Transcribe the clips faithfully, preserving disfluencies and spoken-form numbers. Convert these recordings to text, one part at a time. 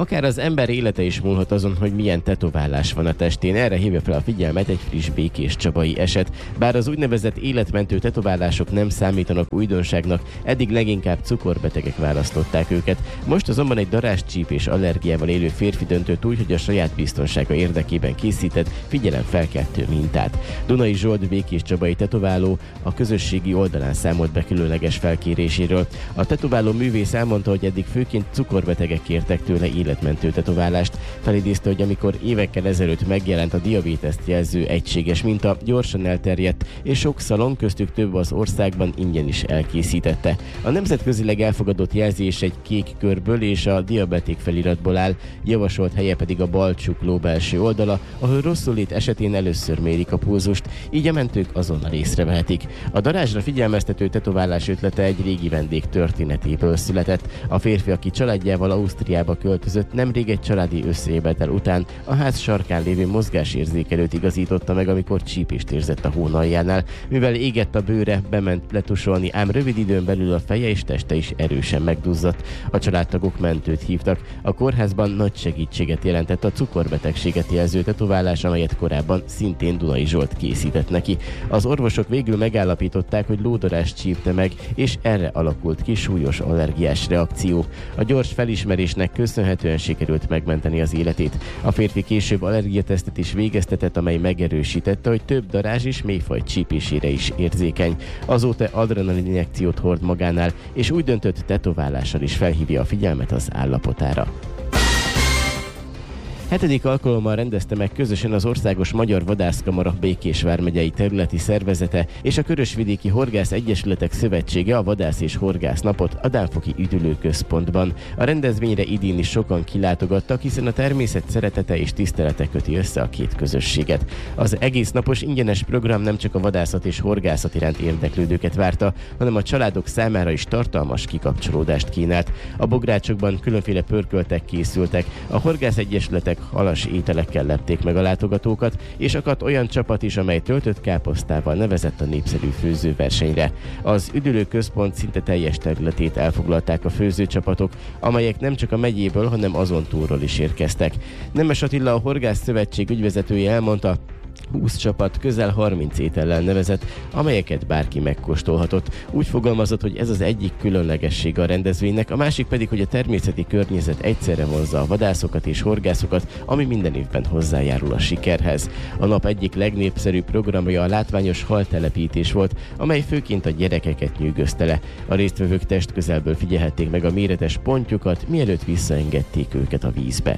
Akár az ember élete is múlhat azon, hogy milyen tetoválás van a testén. Erre hívja fel a figyelmet egy friss békés csabai eset. Bár az úgynevezett életmentő tetoválások nem számítanak újdonságnak, eddig leginkább cukorbetegek választották őket. Most azonban egy darázscsípés allergiával élő férfi döntött úgy, hogy a saját biztonsága érdekében készített figyelemfelkeltő mintát. Dunai Zsolt békés csabai tetováló a közösségi oldalán számolt be különleges felkéréséről. A tetováló művész elmondta, hogy eddig főként cukorbetegek kértek tőle életmentő tetoválást. Felidézte, hogy amikor évekkel ezelőtt megjelent a diabéteszt jelző egységes minta, gyorsan elterjedt, és sok szalon, köztük több az országban ingyen is elkészítette. A nemzetközileg elfogadott jelzés egy kék körből és a diabetik feliratból áll, javasolt helye pedig a bal csukló belső oldala, ahol rosszulét esetén először mérik a pulzust, így a mentők azonnal észrevehetik. A darázsra figyelmeztető tetoválás ötlete egy régi vendég történetéből született. A férfi, aki családjával Ausztriába költözött, nemrég egy családi összejövetel után a ház sarkán lévő mozgásérzékelőt igazította meg, amikor csípést érzett a hónaljánál. Mivel égett a bőre, bement letusolni, ám rövid időn belül a feje és teste is erősen megduzzadt. A családtagok mentőt hívtak. A kórházban nagy segítséget jelentett a cukorbetegséget jelző tetoválás, amelyet korábban szintén Dunai Zsolt készített neki. Az orvosok végül megállapították, hogy lódarást csípte meg, és erre alakult ki súlyos allergiás reakció. A gyors felismerésnek köszönhetően sikerült megmenteni az életét. A férfi később allergiatesztet is végeztetett, amely megerősítette, hogy több darázs és mélyfaj csípésére is érzékeny. Azóta adrenalin injekciót hord magánál, és úgy döntött, tetoválással is felhívja a figyelmet az állapotára. Hetedik alkalommal rendezte meg közösen az Országos Magyar Vadászkamara Békés vármegyei területi szervezete és a Körösvidéki Horgász Egyesületek Szövetsége a Vadász és Horgász napot a Dámfoki Üdülőközpontban. A rendezvényre idén is sokan kilátogattak, hiszen a természet szeretete és tisztelete köti össze a két közösséget. Az egész napos ingyenes program nem csak a vadászat és horgászat iránt érdeklődőket várta, hanem a családok számára is tartalmas kikapcsolódást kínált. A bográcsokban különféle pörköltek készültek, a Horgász Egyesületek halas ételekkel lepték meg a látogatókat, és akadt olyan csapat is, amely töltött káposztával nevezett a népszerű főzőversenyre. Az üdülőközpont szinte teljes területét elfoglalták a főzőcsapatok, amelyek nem csak a megyéből, hanem azon túlról is érkeztek. Nemes Attila, a Horgász Szövetség ügyvezetője elmondta, húsz csapat közel harminc étellel nevezett, amelyeket bárki megkóstolhatott. Úgy fogalmazott, hogy ez az egyik különlegessége a rendezvénynek, a másik pedig, hogy a természeti környezet egyszerre vonzza a vadászokat és horgászokat, ami minden évben hozzájárul a sikerhez. A nap egyik legnépszerűbb programja a látványos haltelepítés volt, amely főként a gyerekeket nyűgözte le. A résztvevők testközelből figyelhették meg a méretes pontjukat, mielőtt visszaengedték őket a vízbe.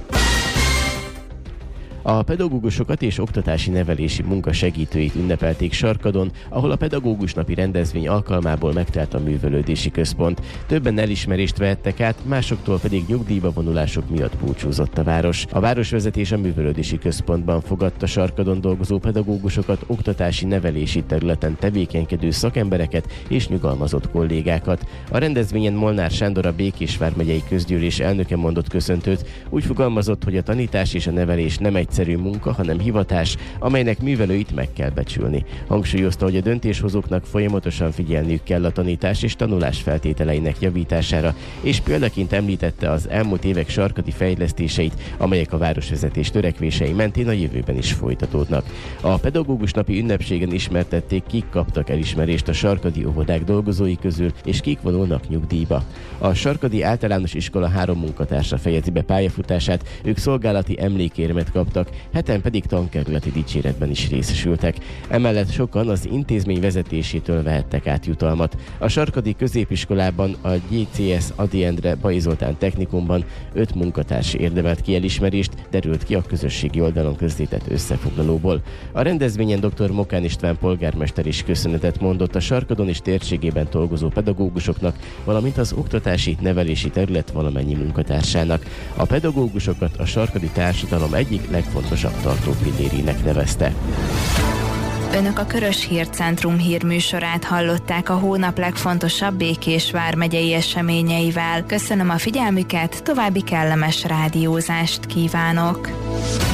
A pedagógusokat és oktatási nevelési munkasegítőit ünnepelték Sarkadon, ahol a pedagógus napi rendezvény alkalmából megtelt a művelődési központ. Többen elismerést vehettek át, másoktól pedig nyugdíjba vonulások miatt búcsúzott a város. A városvezetés a művelődési központban fogadta Sarkadon dolgozó pedagógusokat, oktatási nevelési területen tevékenykedő szakembereket és nyugalmazott kollégákat. A rendezvényen Molnár Sándor, a Békés vármegyei közgyűlés elnöke mondott köszöntőt, úgy fogalmazott, hogy a tanítás és a nevelés nem egy egyszerű munka, hanem hivatás, amelynek művelőit meg kell becsülni. Hangsúlyozta, hogy a döntéshozóknak folyamatosan figyelniük kell a tanítás és tanulás feltételeinek javítására, és példaként említette az elmúlt évek sarkadi fejlesztéseit, amelyek a városvezetés törekvései mentén a jövőben is folytatódnak. A pedagógus napi ünnepségen ismertették, kik kaptak elismerést a sarkadi óvodák dolgozói közül, és kik vonulnak nyugdíjba. A Sarkadi Általános Iskola három munkatársa fejezi be pályafutását, ők szolgálati emlékérmet kaptak, heten pedig tankerületi dicséretben is részesültek. Emellett sokan az intézmény vezetésétől vehettek át jutalmat. A Sarkadi Középiskolában, a gé cé es Ady Endre Bai Zoltán Technikumban öt munkatárs érdemelt ki elismerést, derült ki a közösségi oldalon közzétett összefoglalóból. A rendezvényen dr. Mokán István polgármester is köszönetet mondott a Sarkadon és térségében dolgozó pedagógusoknak, valamint az oktatási nevelési terület valamennyi munkatársának. A pedagógusokat a sarkadi társadalom egyik legfontosabb tartópillérének nevezte. Önök a Körös Hírcentrum hírműsorát hallották a hónap legfontosabb Békés vármegyei eseményeivel. Köszönöm a figyelmüket, további kellemes rádiózást kívánok!